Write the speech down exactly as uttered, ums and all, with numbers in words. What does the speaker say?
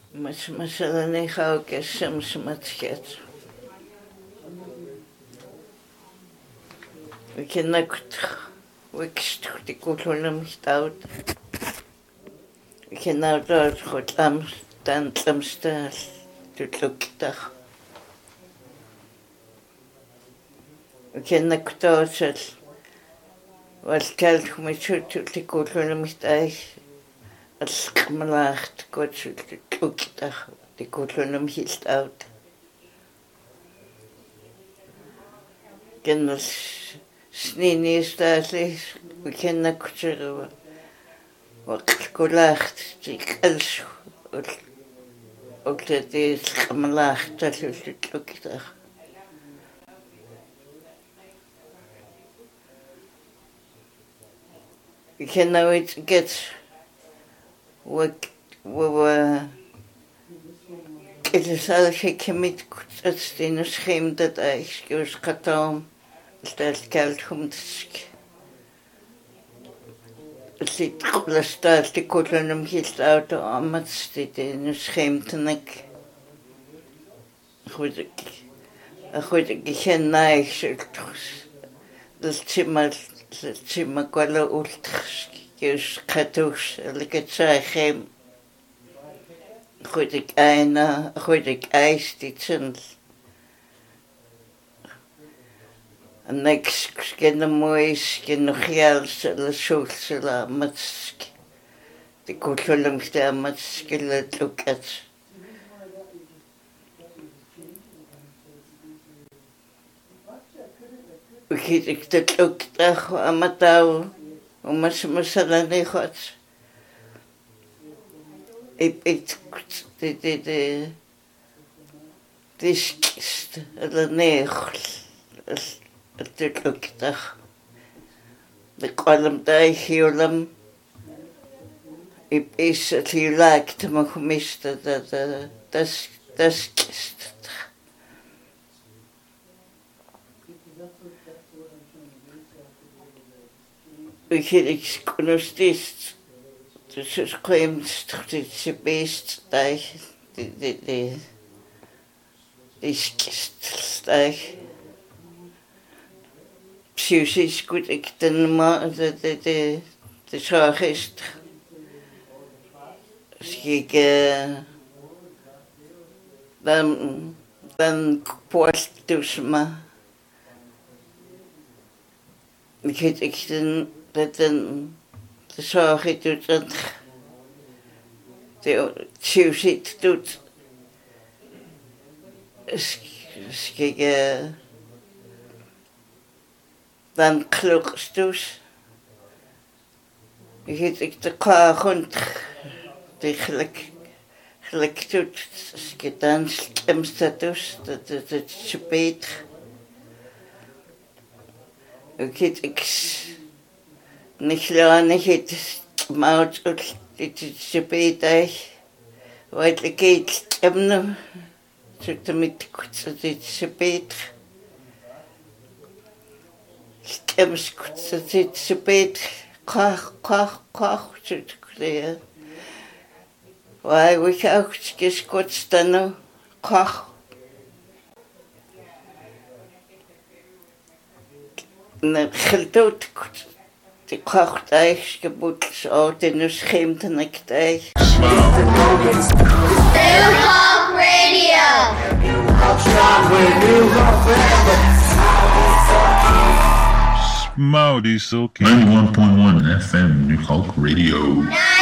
Mas masalani khao ke samsmatket. We cannot wikst the kulunum stout. We cannot dort goed am dan tlamstal to look tach. We cannot dort was kalt met chut the kulunum stait. Als gemelaagd kort de klokdag de kolonum hield uit. Kennis snini staatlich we kennen kutser wat gelaagd zich als ook dat is gemelaagd dat is de klokdag. We can now it get Wat we het is al gekemit dat stenen schim dat ik dus katam dat geld komt het zit gelastaat de kolonum hield uit de amat zit in een schim ten ik goed ik goed ik ken niks dat zimmer dat zimmer kwala ultras Jus katus, ik het zeggen, goed ik een, goed ik ijs dit zijn. En ik ken de moois, ken nog heel veel zoetsela, met de koelum staan met skelet lukt. Ik ik dat ook dag amatau. Mas masalani gaat. Ik ik de de de de skist de negel het lukt toch. De kolom daar hierom. Ik is het hier lijkt me gemist dat dat dat dat skist. Ik ik kon steeds dus ik kwam steeds het best daar de de de de skist daar psychisch goed ik dan maar de de de de zorg is ik dan dan post dus maar ik het ik dan dat een de zorg het doet dat de psychisch doet is ik dan klokt dus ik het ik de car rond de gelijk gelijk doet ik dan stemstatus dat het het speet ik het ik niet lang het maat het speet hij wat ik het hem zit met het speet Ems zit speet kach kach kach zit kleer. Why we ook geskot staan kach. Ne geldoot de kach thuis geboet uit in de schermte nek thuis. Talk Radio. Maudie Silky. ninety-one point one F M New Hulk Radio.